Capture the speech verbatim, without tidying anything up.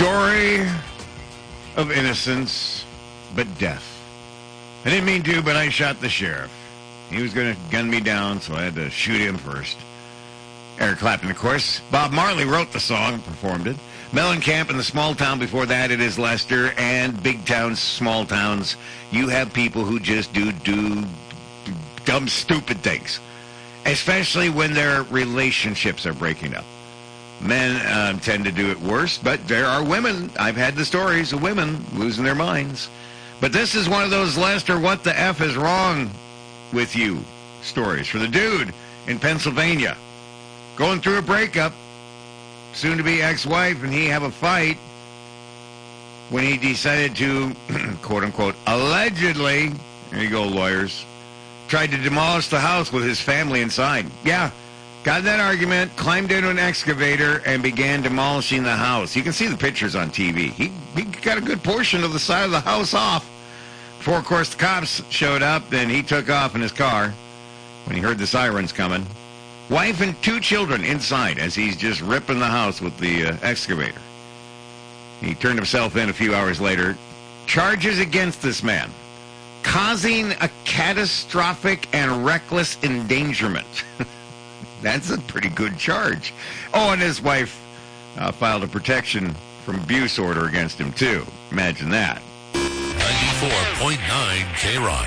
story of innocence, but death. I didn't mean to, but I shot the sheriff. He was going to gun me down, so I had to shoot him first. Eric Clapton, of course. Bob Marley wrote the song, performed it. Mellencamp in the small town before that, it is Lester. And big towns, small towns, you have people who just do, do dumb, stupid things. Especially when their relationships are breaking up. Men uh, tend to do it worse, but there are women. I've had the stories of women losing their minds. But this is one of those Lester, what the F is wrong with you stories for the dude in Pennsylvania. Going through a breakup, soon-to-be ex-wife, and he have a fight when he decided to, quote-unquote, allegedly, there you go, lawyers, tried to demolish the house with his family inside. Yeah, got in that argument, climbed into an excavator, and began demolishing the house. You can see the pictures on T V. He, he got a good portion of the side of the house off. Before, of course, the cops showed up, then he took off in his car when he heard the sirens coming. Wife and two children inside as he's just ripping the house with the uh, excavator. He turned himself in a few hours later. Charges against this man. Causing a catastrophic and reckless endangerment. That's a pretty good charge. Oh, and his wife uh, filed a protection from abuse order against him, too. Imagine that. ninety-four point nine K-Rock.